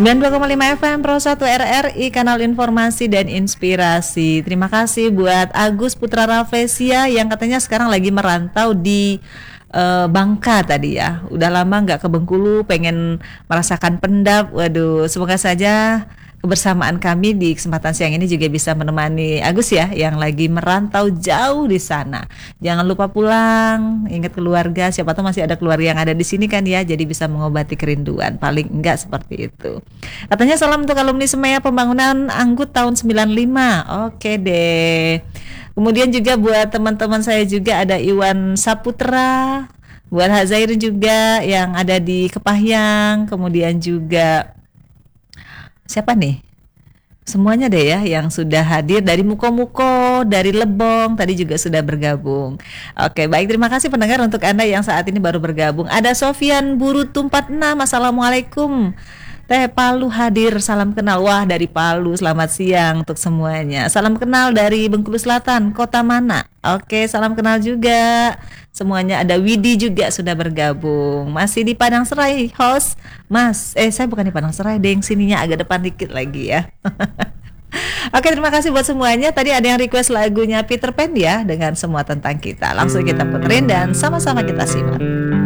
92,5 FM Pro 1 RRI, kanal informasi dan inspirasi. Terima kasih buat Agus Putra Raffesia yang katanya sekarang lagi merantau di Bangka tadi ya. Udah lama nggak ke Bengkulu, pengen merasakan Pendap. Waduh, semoga saja kebersamaan kami di kesempatan siang ini juga bisa menemani Agus ya, yang lagi merantau jauh di sana. Jangan lupa pulang, ingat keluarga. Siapa tahu masih ada keluarga yang ada di sini kan ya, jadi bisa mengobati kerinduan. Paling enggak seperti itu. Katanya salam untuk alumni Semea Pembangunan Anggut tahun 95. Oke deh. Kemudian juga buat teman-teman saya juga ada Iwan Saputra, buat Hazair juga yang ada di Kepahyang, kemudian juga siapa nih? Semuanya deh ya yang sudah hadir dari Muko-Muko, dari Lebong tadi juga sudah bergabung. Oke, baik, terima kasih pendengar. Untuk Anda yang saat ini baru bergabung, ada Sofian Burutu 46. Assalamualaikum. Teh Palu hadir, salam kenal. Wah, dari Palu, selamat siang untuk semuanya. Salam kenal dari Bengkulu Selatan, kota mana? Oke, salam kenal juga. Semuanya ada Widi juga sudah bergabung. Masih di Padang Serai, host Mas. Saya bukan di Padang Serai, deng, sininya agak depan dikit lagi ya. Oke, terima kasih buat semuanya. Tadi ada yang request lagunya Peter Pan ya, dengan Semua Tentang Kita. Langsung kita puterin dan sama-sama kita simak.